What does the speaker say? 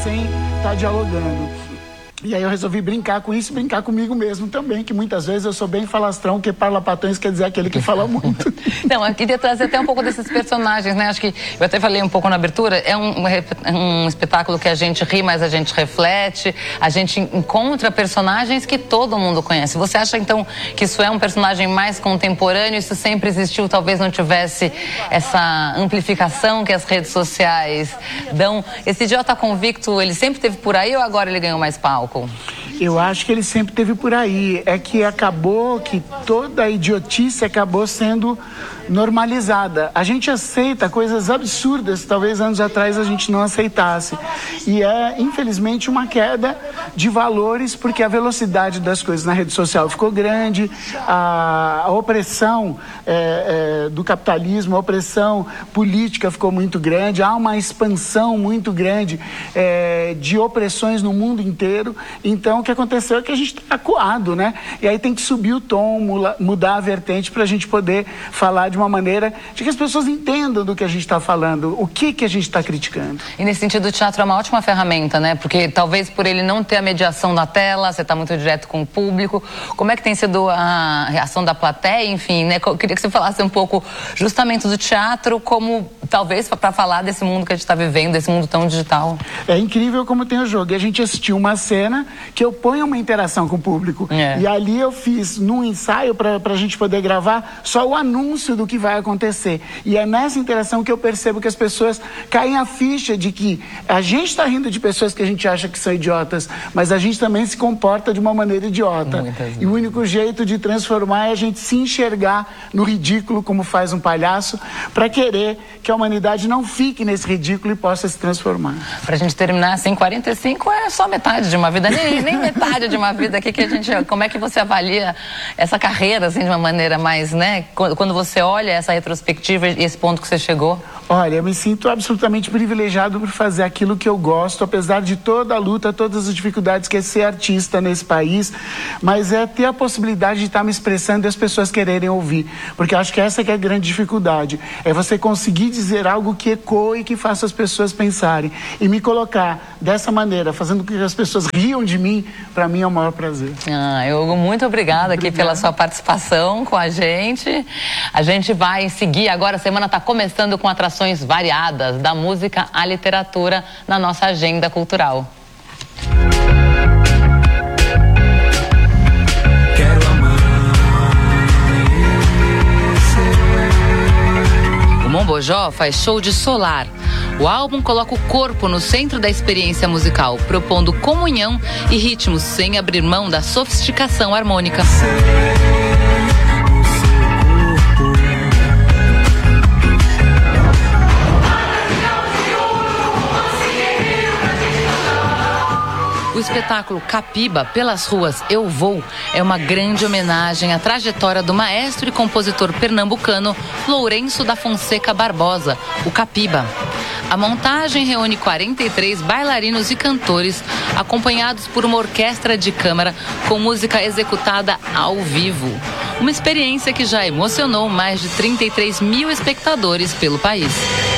sem estar dialogando. E aí eu resolvi brincar com isso e brincar comigo mesmo também, que muitas vezes eu sou bem falastrão, que parlapatões quer dizer aquele que fala muito. Não, eu queria trazer até um pouco desses personagens, né? Acho que eu até falei um pouco na abertura, é um espetáculo que a gente ri, mas a gente reflete, a gente encontra personagens que todo mundo conhece. Você acha, então, que isso é um personagem mais contemporâneo? Isso sempre existiu, talvez não tivesse essa amplificação que as redes sociais dão? Esse Idiota Convicto, ele sempre teve por aí ou agora ele ganhou mais palco? Eu acho que ele sempre teve por aí. É que acabou que toda a idiotice acabou sendo normalizada. A gente aceita coisas absurdas, talvez anos atrás a gente não aceitasse. E é, infelizmente, uma queda de valores, porque a velocidade das coisas na rede social ficou grande, a opressão do capitalismo, a opressão política ficou muito grande, há uma expansão muito grande de opressões no mundo inteiro. Então, o que aconteceu é que a gente está acuado, né? E aí tem que subir o tom, mudar a vertente para a gente poder falar de uma maneira de que as pessoas entendam do que a gente está falando, o que a gente está criticando. E nesse sentido, o teatro é uma ótima ferramenta, né? Porque talvez por ele não ter a mediação da tela, você está muito direto com o público. Como é que tem sido a reação da plateia? Enfim, né? Eu queria que você falasse um pouco justamente do teatro, como talvez para falar desse mundo que a gente está vivendo, desse mundo tão digital. É incrível como tem o jogo. E a gente assistiu uma cena que eu ponho uma interação com o público. E ali eu fiz, num ensaio, para a gente poder gravar, só o anúncio do que vai acontecer. E é nessa interação que eu percebo que as pessoas caem a ficha de que a gente está rindo de pessoas que a gente acha que são idiotas, mas a gente também se comporta de uma maneira idiota. E o único jeito de transformar é a gente se enxergar no ridículo, como faz um palhaço, para querer que a humanidade não fique nesse ridículo e possa se transformar. Pra gente terminar assim, 45 é só metade de uma vida, nem metade de uma vida aqui que a gente... Como é que você avalia essa carreira, assim, de uma maneira mais, né? Quando você olha essa retrospectiva e esse ponto que você chegou? Olha, eu me sinto absolutamente privilegiado por fazer aquilo que eu gosto, apesar de toda a luta, todas as dificuldades que é ser artista nesse país, mas é ter a possibilidade de estar me expressando e as pessoas quererem ouvir, porque eu acho que essa que é a grande dificuldade, é você conseguir dizer algo que ecoe e que faça as pessoas pensarem, e me colocar dessa maneira, fazendo com que as pessoas riam de mim, para mim é o maior prazer. Hugo, muito obrigada aqui pela sua participação com a gente. A gente vai seguir agora, a semana está começando com atrações variadas, da música à literatura na nossa agenda cultural. O Mombojó faz show de solar. O álbum coloca o corpo no centro da experiência musical, propondo comunhão e ritmos sem abrir mão da sofisticação harmônica. O espetáculo Capiba, Pelas Ruas Eu Vou, é uma grande homenagem à trajetória do maestro e compositor pernambucano Lourenço da Fonseca Barbosa, o Capiba. A montagem reúne 43 bailarinos e cantores, acompanhados por uma orquestra de câmara com música executada ao vivo. Uma experiência que já emocionou mais de 33 mil espectadores pelo país.